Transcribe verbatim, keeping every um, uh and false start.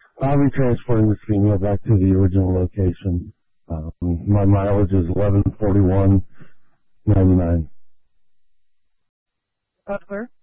I'll be transporting this female back to the original location. Um, my mileage is eleven forty-one ninety-nine. Butler?